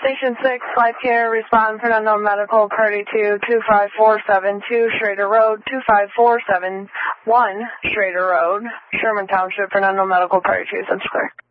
Station 6, Life Care, respond for unknown medical, party 2, 25472 Schrader Road, 25471 Schrader Road, Sherman Township, for unknown medical, party 2, that's clear.